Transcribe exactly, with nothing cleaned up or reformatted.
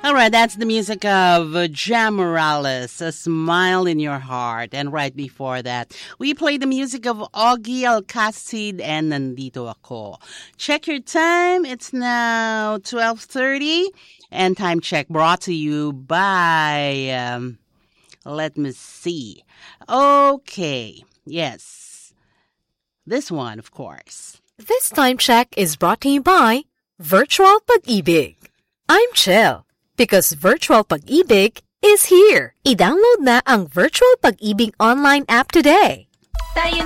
All right, that's the music of uh, Jam Morales, A Smile in Your Heart. And right before that, we played the music of Augie Alcacid and Nandito Ako. Check your time. It's now twelve thirty. And time check brought to you by, um, let me see. Okay, yes. This one, of course. This time check is brought to you by Virtual Pag-ibig. I'm Chell, because Virtual Pag-ibig is here. I-download na ang Virtual Pag-ibig online app today. Tayo